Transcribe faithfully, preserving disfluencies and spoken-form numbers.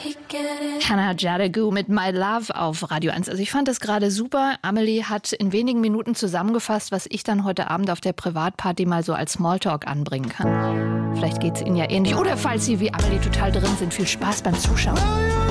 Hannah Jadegu mit My Love auf Radio eins. Also ich fand das gerade super. Amelie hat in wenigen Minuten zusammengefasst, was ich dann heute Abend auf der Privatparty mal so als Smalltalk anbringen kann. Vielleicht geht es Ihnen ja ähnlich. Oder falls Sie wie Amelie total drin sind, viel Spaß beim Zuschauen.